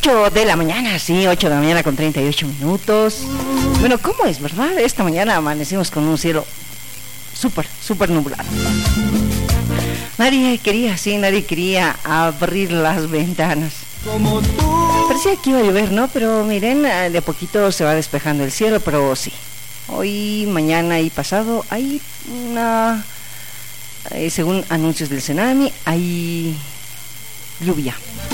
8 de la mañana, sí, 8 de la mañana con 38 minutos. Bueno, ¿cómo es, verdad? Esta mañana amanecimos con un cielo súper nublado. Nadie quería abrir las ventanas. Parecía que iba a llover, ¿no? Pero miren, de a poquito se va despejando el cielo, pero sí. Hoy, mañana y pasado hay según anuncios del Senami, hay lluvia.